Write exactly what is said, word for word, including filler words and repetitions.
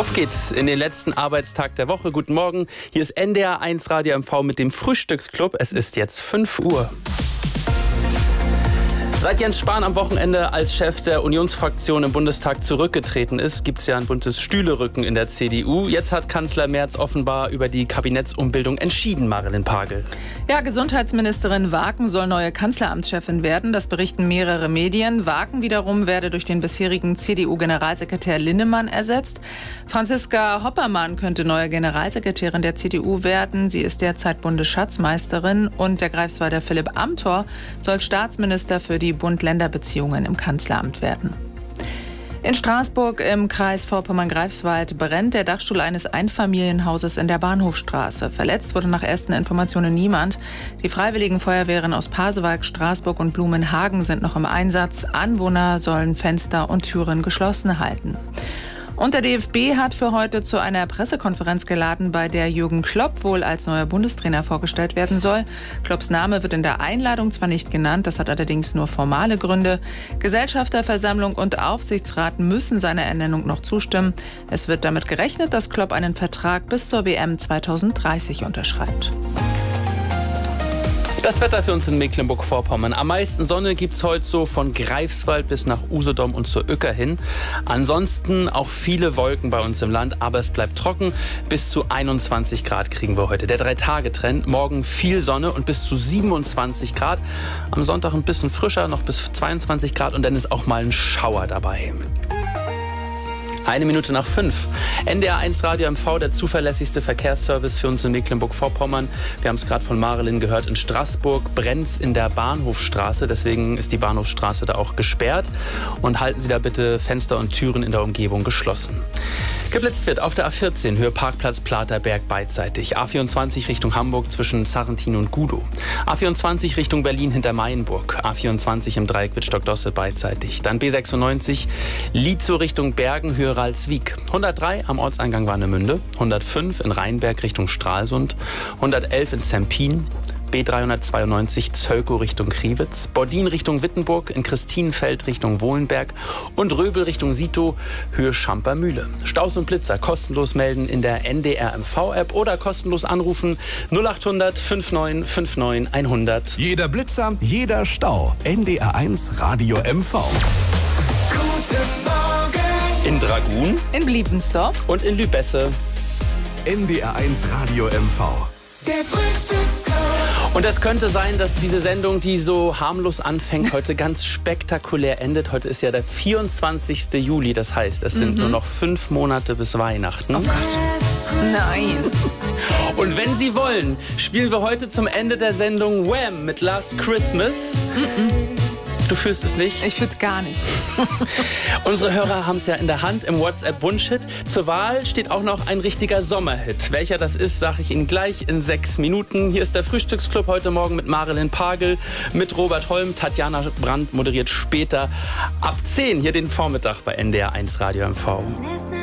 Auf geht's in den letzten Arbeitstag der Woche. Guten Morgen, hier ist N D R eins Radio M V mit dem Frühstücksclub. Es ist jetzt fünf Uhr. Seit Jens Spahn am Wochenende als Chef der Unionsfraktion im Bundestag zurückgetreten ist, gibt es ja ein buntes Stühlerücken in der C D U. Jetzt hat Kanzler Merz offenbar über die Kabinettsumbildung entschieden, Marilyn Pagel. Ja, Gesundheitsministerin Waken soll neue Kanzleramtschefin werden. Das berichten mehrere Medien. Waken wiederum werde durch den bisherigen C D U-Generalsekretär Linnemann ersetzt. Franziska Hoppermann könnte neue Generalsekretärin der C D U werden. Sie ist derzeit Bundesschatzmeisterin. Und der Greifswalder Philipp Amthor soll Staatsminister für die Bund-Länder-Beziehungen im Kanzleramt werden. In Straßburg im Kreis Vorpommern-Greifswald brennt der Dachstuhl eines Einfamilienhauses in der Bahnhofstraße. Verletzt wurde nach ersten Informationen niemand. Die Freiwilligen Feuerwehren aus Pasewalk, Straßburg und Blumenhagen sind noch im Einsatz. Anwohner sollen Fenster und Türen geschlossen halten. Und der D F B hat für heute zu einer Pressekonferenz geladen, bei der Jürgen Klopp wohl als neuer Bundestrainer vorgestellt werden soll. Klopps Name wird in der Einladung zwar nicht genannt, das hat allerdings nur formale Gründe. Gesellschafterversammlung und Aufsichtsrat müssen seiner Ernennung noch zustimmen. Es wird damit gerechnet, dass Klopp einen Vertrag bis zur W M zweitausenddreißig unterschreibt. Das Wetter für uns in Mecklenburg-Vorpommern. Am meisten Sonne gibt es heute so von Greifswald bis nach Usedom und zur Uecker hin. Ansonsten auch viele Wolken bei uns im Land, aber es bleibt trocken. Bis zu einundzwanzig Grad kriegen wir heute. Der Drei-Tage-Trend. Morgen viel Sonne und bis zu siebenundzwanzig Grad. Am Sonntag ein bisschen frischer, noch bis zweiundzwanzig Grad und dann ist auch mal ein Schauer dabei. Eine Minute nach fünf. N D R eins Radio M V, der zuverlässigste Verkehrsservice für uns in Mecklenburg-Vorpommern. Wir haben es gerade von Marilyn gehört. In Straßburg brennt es in der Bahnhofstraße. Deswegen ist die Bahnhofstraße da auch gesperrt. Und halten Sie da bitte Fenster und Türen in der Umgebung geschlossen. Geblitzt wird auf der A vierzehn, Höhe Parkplatz Platerberg beidseitig. A vierundzwanzig Richtung Hamburg zwischen Sarrentin und Gudow. A vierundzwanzig Richtung Berlin hinter Mainburg. A vierundzwanzig im Dreieck Wittstock-Dosse beidseitig. Dann B sechsundneunzig Lietzow Richtung Bergen, Höhe Ralswiek. hundertdrei am Ortseingang Warnemünde. hundertfünf in Rheinberg Richtung Stralsund. hundertelf in Zempin. B dreihundertzweiundneunzig Zölkow Richtung Kriwitz, Bordin Richtung Wittenburg, in Christinenfeld Richtung Wohlenberg und Röbel Richtung Sito, Höhe Schampermühle. Staus und Blitzer kostenlos melden in der N D R M V-App oder kostenlos anrufen null achthundert neunundfünfzig neunundfünfzig hundert. Jeder Blitzer, jeder Stau. N D R eins Radio M V. Guten Morgen. In Dragun, In Bliebensdorf und in Lübesse. N D R eins Radio M V. Der Frühstücksclub. Und es könnte sein, dass diese Sendung, die so harmlos anfängt, heute ganz spektakulär endet. Heute ist ja der vierundzwanzigste Juli, das heißt, es sind mhm. nur noch fünf Monate bis Weihnachten. Oh Gott. Nice. Und wenn Sie wollen, spielen wir heute zum Ende der Sendung Wham! Mit Last Christmas. Mhm. Du fühlst es nicht? Ich fühl's gar nicht. Unsere Hörer haben es ja in der Hand im WhatsApp-Wunschhit. Zur Wahl steht auch noch ein richtiger Sommerhit. Welcher das ist, sage ich Ihnen gleich in sechs Minuten. Hier ist der Frühstücksclub heute Morgen mit Marilyn Pagel, mit Robert Holm. Tatjana Brandt moderiert später ab zehn hier den Vormittag bei N D R eins Radio M V.